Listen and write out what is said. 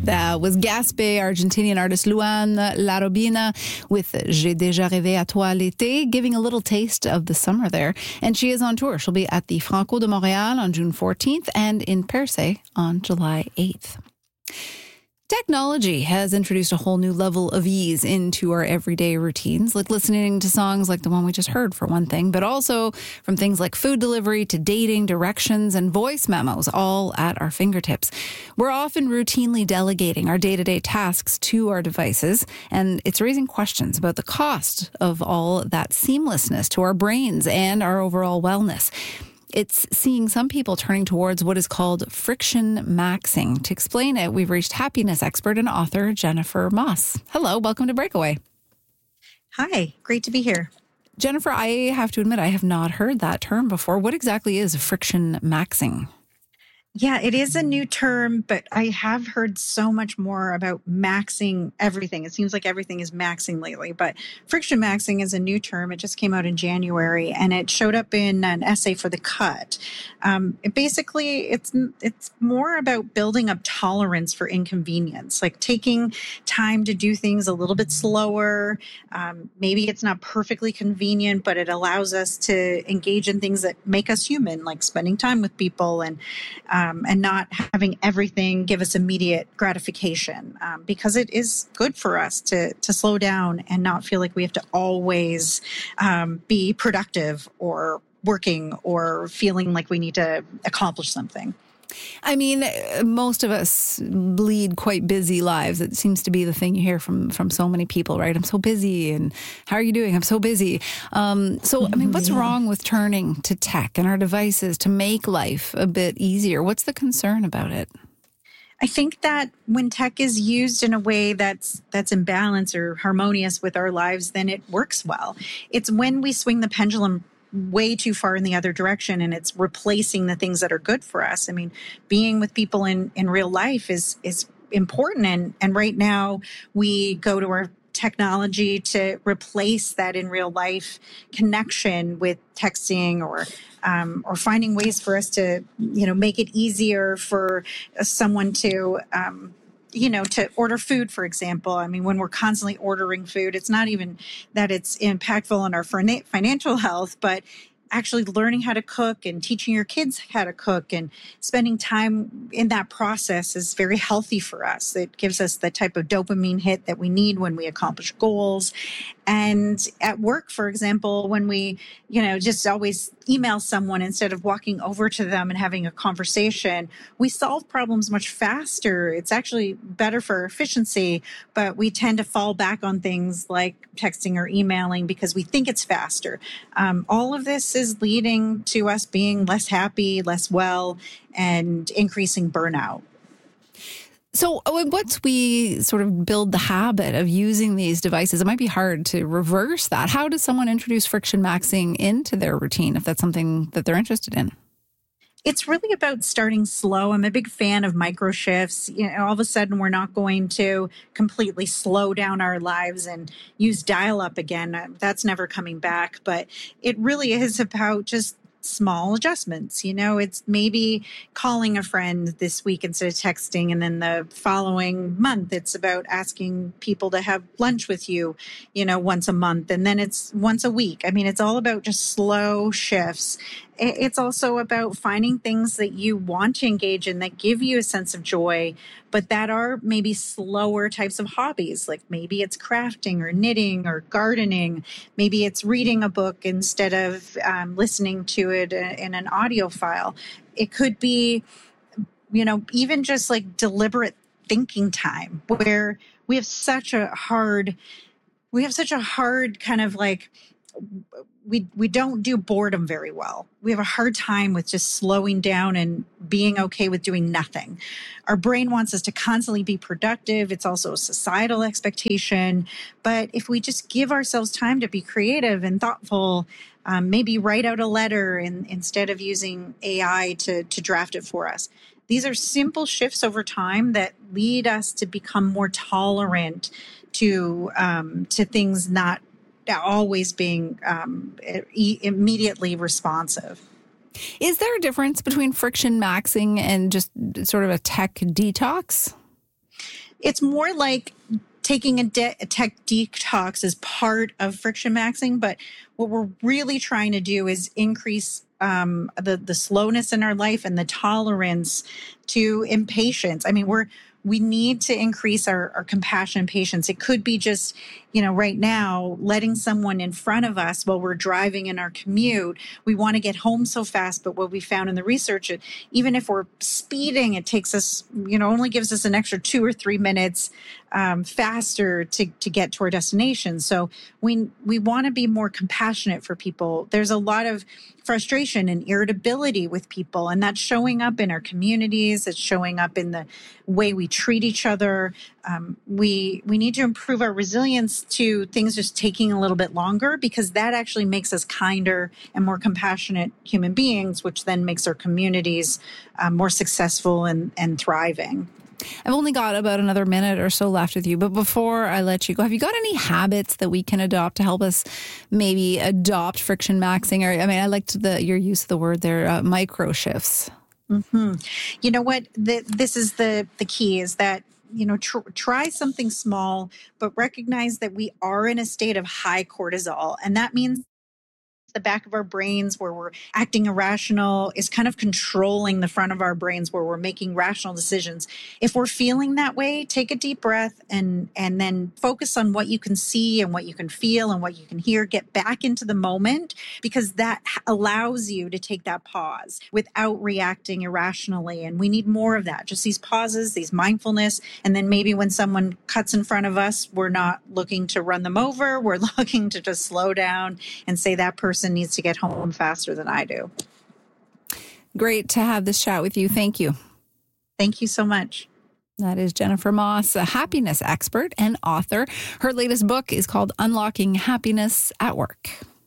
That was Gaspé, Argentinian artist Luan Larobina with J'ai déjà rêvé à toi l'été, giving a little taste of the summer there. And she is on tour. She'll be at the Franco de Montréal on June 14th and in Percé on July 8th. Technology has introduced a whole new level of ease into our everyday routines, like listening to songs like the one we just heard, for one thing, but also from things like food delivery to dating, directions, and voice memos, all at our fingertips. We're often routinely delegating our day-to-day tasks to our devices, and it's raising questions about the cost of all that seamlessness to our brains and our overall wellness. It's seeing some people turning towards what is called friction maxing. To explain it, we've reached happiness expert and author Jennifer Moss. Hello, welcome to Breakaway. Hi, great to be here. Jennifer, I have to admit I have not heard that term before. What exactly is friction maxing? Yeah, it is a new term, but I have heard so much more about maxing everything. It seems like everything is maxing lately, but friction maxing is a new term. It just came out in January, and it showed up in an essay for The Cut. It's more about building up tolerance for inconvenience, like taking time to do things a little bit slower. Maybe it's not perfectly convenient, but it allows us to engage in things that make us human, like spending time with people and not having everything give us immediate gratification, because it is good for us to slow down and not feel like we have to always be productive or working or feeling like we need to accomplish something. I mean, most of us lead quite busy lives. It seems to be the thing you hear from so many people, right? I'm so busy, and how are you doing? I'm so busy. What's wrong with turning to tech and our devices to make life a bit easier? What's the concern about it? I think that when tech is used in a way that's in balance or harmonious with our lives, then it works well. It's when we swing the pendulum way too far in the other direction and it's replacing the things that are good for us. I mean, being with people in real life is important. And right now we go to our technology to replace that in real life connection with texting or finding ways for us to, make it easier for someone to order food, for example. I mean, when we're constantly ordering food, it's not even that it's impactful on our financial health, but actually learning how to cook and teaching your kids how to cook and spending time in that process is very healthy for us. It gives us the type of dopamine hit that we need when we accomplish goals. And at work, for example, when we, just always email someone instead of walking over to them and having a conversation, we solve problems much faster. It's actually better for efficiency, but we tend to fall back on things like texting or emailing because we think it's faster. All of this is leading to us being less happy, less well, and increasing burnout. So once we sort of build the habit of using these devices, it might be hard to reverse that. How does someone introduce friction maxing into their routine if that's something that they're interested in? It's really about starting slow. I'm a big fan of micro shifts. All of a sudden, we're not going to completely slow down our lives and use dial-up again. That's never coming back. But it really is about just small adjustments. It's maybe calling a friend this week instead of texting. And then the following month, it's about asking people to have lunch with you, once a month. And then it's once a week. I mean, it's all about just slow shifts. It's also about finding things that you want to engage in that give you a sense of joy, but that are maybe slower types of hobbies. Like maybe it's crafting or knitting or gardening. Maybe it's reading a book instead of listening to it in an audio file. It could be, even just like deliberate thinking time where we have such a hard kind of like, we don't do boredom very well. We have a hard time with just slowing down and being okay with doing nothing. Our brain wants us to constantly be productive. It's also a societal expectation. But if we just give ourselves time to be creative and thoughtful, maybe write out a letter instead of using AI to draft it for us. These are simple shifts over time that lead us to become more tolerant to things not always being immediately responsive. Is there a difference between friction maxing and just sort of a tech detox? It's more like taking a tech detox as part of friction maxing, but what we're really trying to do is increase the slowness in our life and the tolerance to impatience. I mean, we need to increase our compassion and patience. It could be just, right now, letting someone in front of us while we're driving in our commute. We want to get home so fast, but what we found in the research, even if we're speeding, it takes us, only gives us an extra 2 or 3 minutes faster to get to our destination. So we want to be more compassionate for people. There's a lot of frustration and irritability with people, and that's showing up in our communities. It's showing up in the way we treat each other. We need to improve our resilience to things just taking a little bit longer, because that actually makes us kinder and more compassionate human beings, which then makes our communities more successful and thriving. I've only got about another minute or so left with you, but before I let you go, have you got any habits that we can adopt to help us maybe adopt friction maxing? Or, I liked your use of the word there, micro shifts. Mm-hmm. You know what? This is the key, is that, try something small, but recognize that we are in a state of high cortisol. And that means the back of our brains where we're acting irrational is kind of controlling the front of our brains where we're making rational decisions. If we're feeling that way, take a deep breath and then focus on what you can see and what you can feel and what you can hear. Get back into the moment, because that allows you to take that pause without reacting irrationally. And we need more of that. Just these pauses, these mindfulness. And then maybe when someone cuts in front of us, we're not looking to run them over. We're looking to just slow down and say that person needs to get home faster than I do. Great to have this chat with you. Thank you. Thank you so much. That is Jennifer Moss, a happiness expert and author. Her latest book is called Unlocking Happiness at Work.